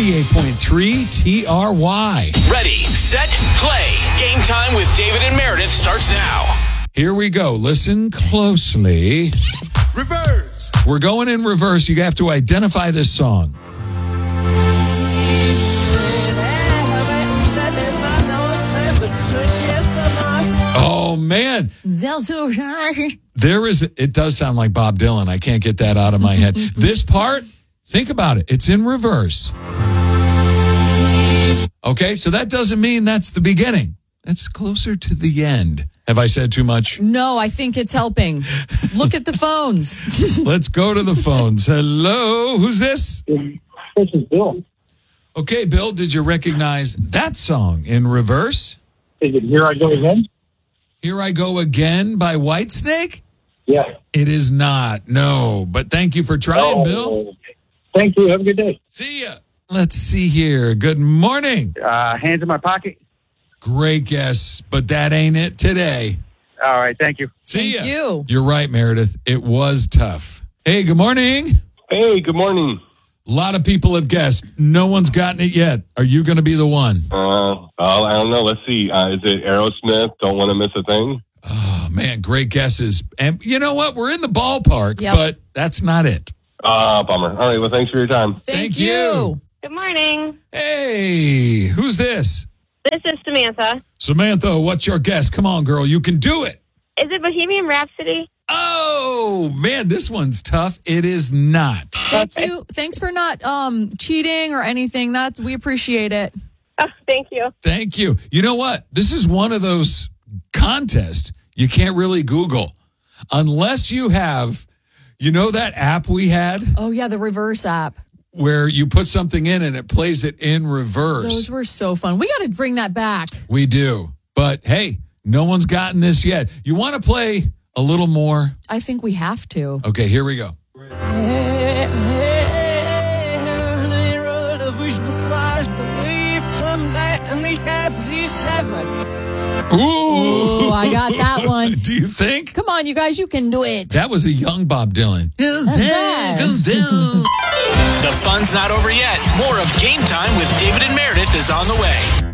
98.3 TRY. Ready, set, play. Game time with David and Meredith starts now. Here we go. Listen closely. Reverse. We're going in reverse. You have to identify this song. Oh, man. It does sound like Bob Dylan. I can't get that out of my head. This part, think about it. It's in reverse. Okay, so that doesn't mean that's the beginning. That's closer to the end. Have I said too much? No, I think it's helping. Look at the phones. Let's go to the phones. Hello, who's this? This is Bill. Okay, Bill, did you recognize that song in reverse? Is it Here I Go Again? Here I Go Again by Whitesnake? Yeah. It is not, no. But thank you for trying, Bill. Thank you. Have a good day. See ya. Let's see here. Good morning. Hands in my pocket. Great guess, but that ain't it today. All right, thank you. See ya. Thank you. You're right, Meredith. It was tough. Hey, good morning. Hey, good morning. A lot of people have guessed. No one's gotten it yet. Are you going to be the one? I don't know. Let's see. Is it Aerosmith? Don't want to miss a thing. Oh, man, great guesses. And you know what? We're in the ballpark, Yep. but that's not it. Bummer. All right, well, thanks for your time. Thank you. Good morning. Hey, who's this? This is Samantha. Samantha, what's your guess? Come on, girl. You can do it. Is it Bohemian Rhapsody? Oh, man, this one's tough. It is not. Thank you. Thanks for not cheating or anything. We appreciate it. Oh, thank you. Thank you. You know what? This is one of those contests you can't really Google unless you have, that app we had Oh, yeah, the reverse app. where you put something in and it plays it in reverse. Those were so fun. We got to bring that back. We do. But hey, no one's gotten this yet. You want to play a little more? I think we have to. Okay, here we go. Ooh, I got that one. Do you think? Come on, you guys, you can do it. That was a young Bob Dylan. The fun's not over yet. More of Game Time with David and Meredith is on the way.